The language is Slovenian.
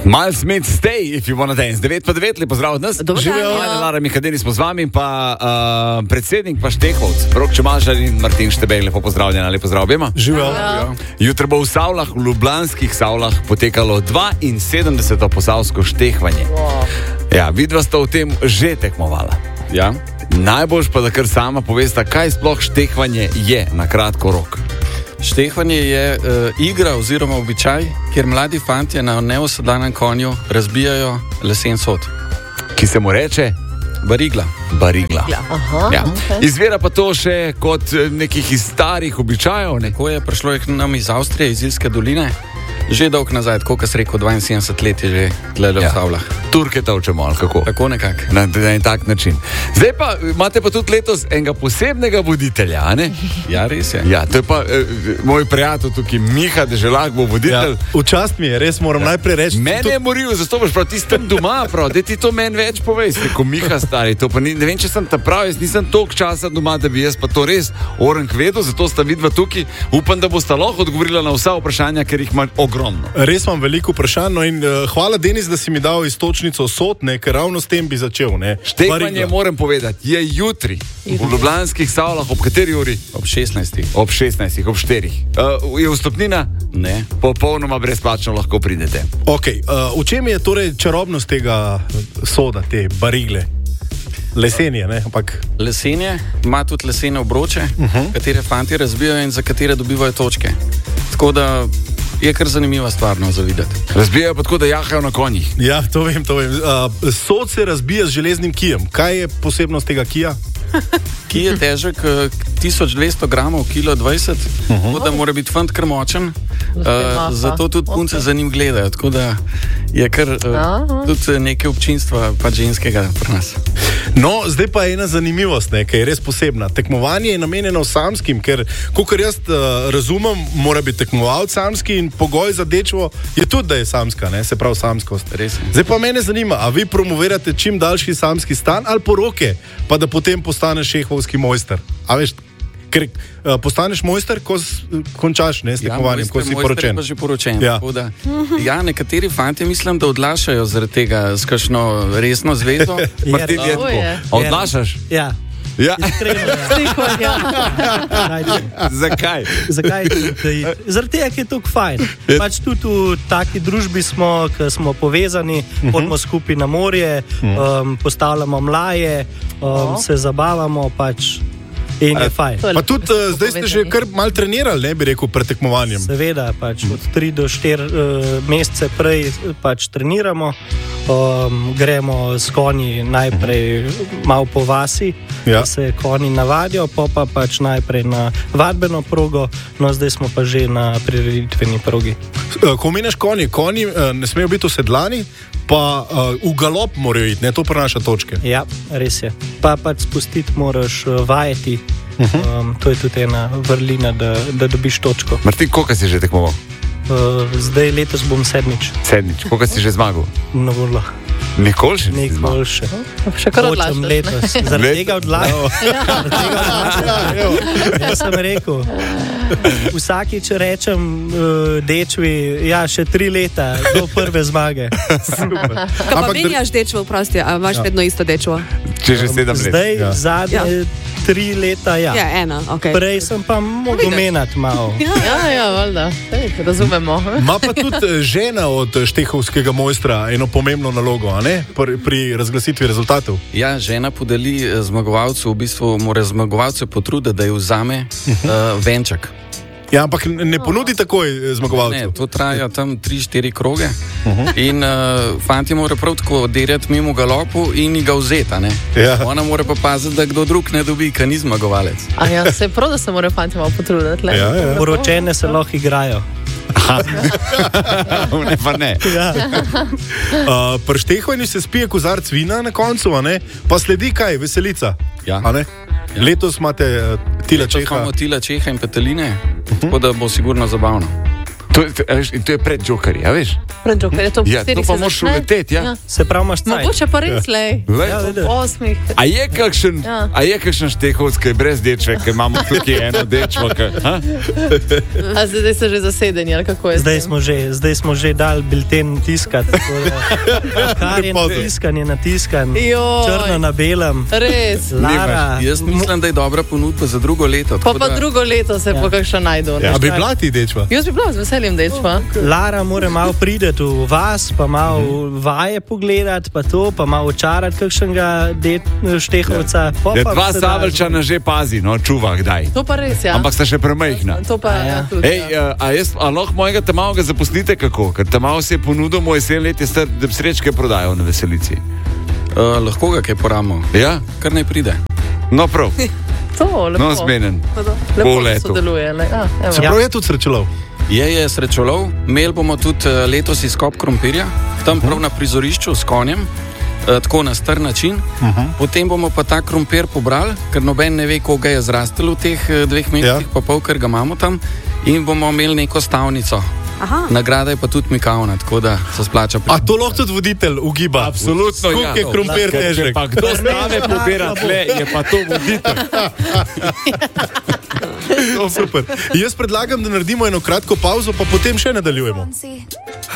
Miles Smith, stay if you wanna dance. 9:09, lepo zdrav od nas. Živijo. Lara Mihadini smo z vami, pa predsednik pa Štehovc, Rok Čemažar in Martin Štebej, lepo pozdravljena, lepo zdrav obema. Živijo. Jutro bo v Savlah, v ljubljanskih Savlah, potekalo 72. posavsko štehvanje. Ja, vidva sta v tem že tekmovala. Ja. Najboljš pa, da kar sama povesta, kaj sploh štehvanje je na kratko rok. Štehvanje je igra oziroma običaj, kjer mladi fantje na neosedlanem konju razbijajo lesen sod. Ki se mu reče? Barigla. Aha, ja. Okay. Izvira pa to še kot nekih iz starih običajev, ne? Tako je, prišlo je k nam iz Avstrije, iz Ilske doline. Že dolg nazaj, tako kot sem rekel, 72 let je že gledal v Savlah. Turke tavčemo, ali kako? Tako nekako. Na en tak način. Zdaj pa, imate pa tudi letos enega posebnega voditelja, a ne? Ja, res je. Ja, to je pa moj prijatelj tukaj, Miha Deželak bo voditelj. Ja, v čast mi je, res moram najprej reči. Mene je moril, zato boš prav tistem doma, prav, da ti to meni več povej, ko Miha stari, to pa ne vem, če sem ta prav, jaz nisem toliko časa doma, da bi jaz pa to res orenk vedel, zato sta vidva tukaj, upam, da bosta lahko odgovorila na vsa vprašanja, ker jih ima ogromno. Res imam veliko vprašanj, no in hvala, Denis, da si mi dal istočnico sod, ne, ker ravno s tem bi začel. Štehvanje, moram povedati, je jutri v ljubljanskih Savlah, ob kateri uri? Ob 16. Ob 16, ob 4. Je vstopnina? Ne. Popolnoma brezplačno lahko pridete. Okay, v čem je torej čarobnost tega soda, te barigle? Lesenje, ne? Ampak... Lesenje ima tudi lesene obroče, katere fanti razbijajo in za katere dobivajo točke. Tako da je kar zanimiva stvar, no, za videti. Razbijajo pa tako, da jahajo na konjih. Ja, to vem. Sod se razbija z železnim kijem. Kaj je posebnost tega kija? Kij je težek 1200 gramov, kilo 20, tako da mora biti fant kar močen, zato tudi punce za njim gledajo, tako da je kar tudi nekaj občinstva pa ženskega pri nas. No, zdaj pa ena zanimivost, ki je res posebna. Tekmovanje je namenjeno samskim, ker, kolikor jaz razumem, mora biti tekmovalec samski in pogoj za dečvo je tudi, da je samska, ne? Se pravi samskost. Res. Zdaj pa mene zanima, a vi promovirate čim daljši samski stan ali poroke, pa da potem postaneš šehovski mojster? A veš, ker postaneš mojster, ko končaš, ne, s tekmovanjem, ko si poročen. Ja, že poročen. Ja. Da, ja, nekateri fantje mislim, da odlašajo zaradi tega s kakšno resno zvezo. Martin, je tako. Odlašaš? Ja. Ja. Zakaj? Zaradi tega, ker je to fajn. Pač tudi v taki družbi smo, ki smo povezani, hodimo skupaj na morje, postavljamo mlaje, se zabavamo, pač in je fajn. Pa tudi zdaj ste že kar malo trenirali, ne bi rekel, pred tekmovanjem. Seveda, pač od 3 do 4 mesece prej pač treniramo. Gremo s konji najprej malo po vasi, da se konji navadijo, pa pač najprej na vadbeno progo, no zdaj smo pa že na prireditveni progi. Ko omenjaš konji ne smejo biti osedlani, pa v galop morajo iti, ne, to prenaša točke. Ja, res je. Pa pač spustiti moraš vajeti, to je tudi ena vrlina, da dobiš točko. Martin, koliko si že tekmoval? Zdaj letos bom sedmič. Koliko si že zmagal? No, vola. Nikoli še? Nikoli še. Še kar odlašaš. Zaradi tega odlašaš. Jaz sem rekel, vsakič rečem dečvi, ja, še 3 leta do prve zmage. Super. Kaj pa menjaš dečvo, prosti, a imaš vedno isto dečvo? Če že 7 let. Zdaj, zadnje 3 leta, ja. Ja, ena, okej. Prej sem pa mogel menjati malo. Ja, valjda, razumemo. Ma pa tudi žena od štehovskega mojstra eno pomembno nalogo, a ne? Pri razglasitvi rezultatov. Ja, žena podeli zmagovalcu, v bistvu mora zmagovalce potruditi, da je vzame venček. Ja, ampak ne ponudi takoj zmagovalcu. Ne, to traja tam 3-4 kroge in fanti mora prav tako derjati mimo galopu in ga vzeti, ne? Ja. Ona mora pa paziti, da kdo drug ne dobi, ker ni zmagovalec. A ja, se je prav, da se mora fanti malo potruditi. Ja. Poročene se lahko igrajo. Ne, pa ne. Ja. Pri štehovanju se spije kozarc vina na koncu, a ne? Pa sledi kaj? Veselica. Ja. A ne? Ja. Letos imate Tila Čeha. Imamo Tila Čeha in Peteline, tako da bo sigurno zabavno. To je pred Jokerji, a veš? Pred Jokerji, to Ja, to pa moraš uleteti, ja. Se pravi, imaš cajt. Mogoče pa res, lej. Ja, 8. A je kakšen štehovc, ki je brez dečve, ki imamo tukaj eno dečvo? A zdaj so že zasedeni, ali kako je? Zdaj smo že dali bilten tiskati. Kar je natiskan, črno na belem. Res. Lara, Jaz mislim, da je dobra ponudba za drugo leto. Pa drugo leto se po kakšno najdu. A bi bila ti dečva? Jaz bi bila z veseljem dečva. Lara mora malo priti v vas, pa malo vaje pogledati, pa malo očarati kakšnega štehovca. Dva Savelčana že pazi, no, čuva kdaj. To pa res, ja. Ampak sta še premajhna. To pa tudi. A lahko mojega tamavega zaposlite kako? Ker tamav se je ponudil, moj 7 let je star, da srečke prodajo na veselici. Lahko ga kaj poramo. Ja? Kar naj pride. No prav. To, lepo. No zmenen. Lepo sodeluje. Se prav je tudi srečelov? Je srečolov. Imeli bomo tudi letos izkop krompirja, tam prav na prizorišču s konjem, tako na star način. Potem bomo pa ta krompir pobrali, ker noben ne ve, koga je zrastel v teh 2 mesecih, pa pol, ker ga imamo tam, in bomo imeli neko stavnico. Nagrada je pa tudi mikavna, tako da se splača. A to lahko tudi voditelj ugiba? Absolutno, ja. Koliko je krompir težek? Pa kdo stave pobira tle, je pa to voditelj. Super. Jaz predlagam, da naredimo eno kratko pauzo, pa potem še nadaljujemo.